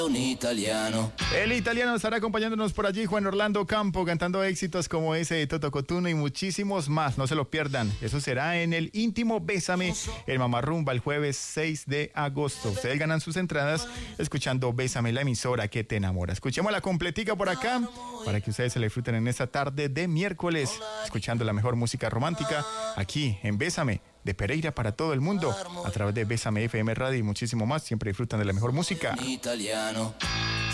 Un italiano. El italiano estará acompañándonos por allí, Juan Orlando Campo, cantando éxitos como ese de Toto Cotugno y muchísimos más. No se lo pierdan. Eso será en el íntimo Bésame, el Mamarrumba, el jueves 6 de agosto. Ustedes ganan sus entradas escuchando Bésame, la emisora que te enamora. Escuchemos la completica por acá para que ustedes se la disfruten en esta tarde de miércoles, escuchando la mejor música romántica aquí en Bésame, de Pereira para todo el mundo, a través de Bésame FM Radio y muchísimo más. Siempre disfrutan de la mejor música. Italiano.